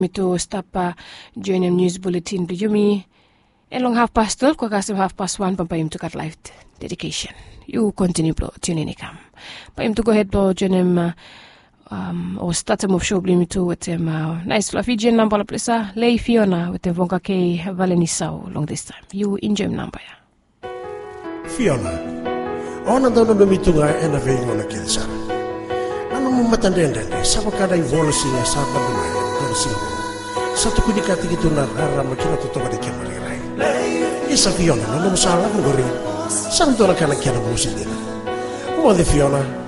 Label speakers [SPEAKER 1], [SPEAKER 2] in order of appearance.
[SPEAKER 1] to stop JNM News Bulletin to Yumi. Along 12:30, kwa kasi 1:30 pampayim to cut live dedication. You continue to tune in ikam. Payim to go ahead to JNM or start move show blimi to with them nice fluffy Jen number la plesa lay Fiona with them vonka ke Valenisao long this time. You enjoy number ya.
[SPEAKER 2] Fiona, ona daw na dumitunga na vengo na kilsa. Ano mo matandende sa kada ivolo siya sa pagdumay ng singo. Sa tukudi ka tigito na rarama kina tutunga di kemariray. Isa Fiona, ano mo sala ng gori. Saan to na ka nagkina mo din. Mo de Fiona,